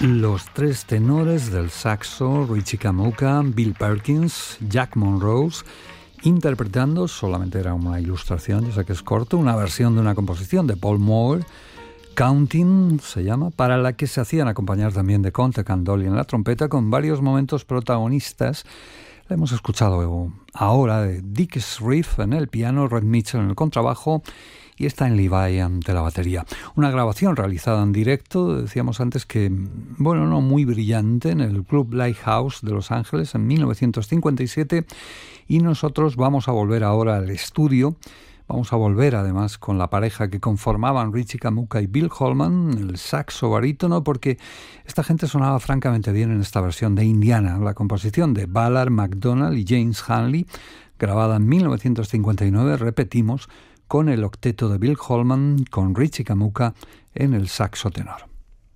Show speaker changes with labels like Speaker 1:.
Speaker 1: Los tres tenores del saxo, Richie Kamuka, Bill Perkins, Jack Monrose, interpretando, solamente era una ilustración, ya sé que es corto, una versión de una composición de Paul Moore, Counting se llama, para la que se hacían acompañar también de Conte Candoli en la trompeta, con varios momentos protagonistas. La hemos escuchado ahora de Dick Sriff en el piano, Red Mitchell en el contrabajo y Stan Levy ante la batería. Una grabación realizada en directo, decíamos antes que, bueno, no muy brillante, en el Club Lighthouse de Los Ángeles en 1957, y nosotros vamos a volver ahora al estudio. Vamos a volver además con la pareja que conformaban Richie Kamuka y Bill Holman, el saxo barítono, porque esta gente sonaba francamente bien en esta versión de Indiana, la composición de Ballard, McDonald y James Hanley, grabada en 1959, repetimos, con el octeto de Bill Holman, con Richie Kamuka en el saxo tenor.